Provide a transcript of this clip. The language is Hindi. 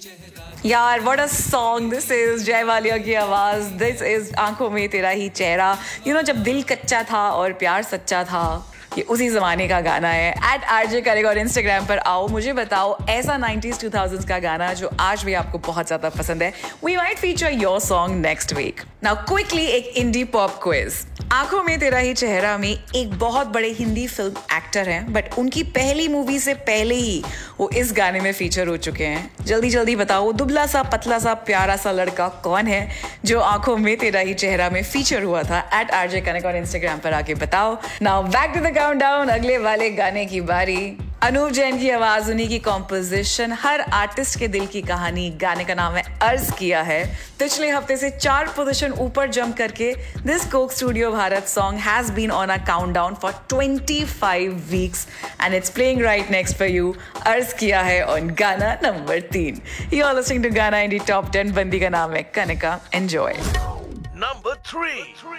यार what a song this is. जय वालिया की आवाज, दिस इज आंखों में तेरा ही चेहरा। जब दिल कच्चा था और प्यार सच्चा था, ये उसी जमाने का गाना है। @RJ करेगा और इंस्टाग्राम पर आओ, मुझे बताओ ऐसा 90s 2000s का गाना जो आज भी आपको बहुत ज्यादा पसंद है। We might feature your song next week. Now quickly एक इंडी पॉप क्विज। आंखों में तेरा ही चेहरा में एक बहुत बड़े हिंदी फिल्म एक्टर हैं, बट उनकी पहली मूवी से पहले ही वो इस गाने में फीचर हो चुके हैं। जल्दी जल्दी बताओ, वो दुबला सा पतला सा प्यारा सा लड़का कौन है जो आंखों में तेरा ही चेहरा में फीचर हुआ था। @RJ कनेक्ट और इंस्टाग्राम पर आके बताओ। Now back to the countdown, अगले वाले गाने की बारी। अनूप जैन की आवाज, उन्हीं की कॉम्पोजिशन, हर आर्टिस्ट के दिल की कहानी। गाने का नाम है अर्ज किया है। पिछले हफ्ते से 4 पोजीशन ऊपर जंप करके this Coke studio Bharat song has been on a countdown for 25 weeks and it's playing right next for you. अर्ज किया है ऑन गाना number 3। You are listening to गाना इंडी टॉप 10। बंदी का नाम है कनिका। एंजॉय। Number 3.